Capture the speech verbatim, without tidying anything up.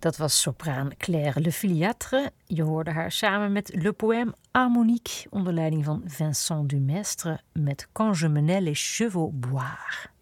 Dat was sopraan Claire Le Filiatre. Je hoorde haar samen met Le Poème Harmonique onder leiding van Vincent Dumestre met Quand je menais les chevaux boire.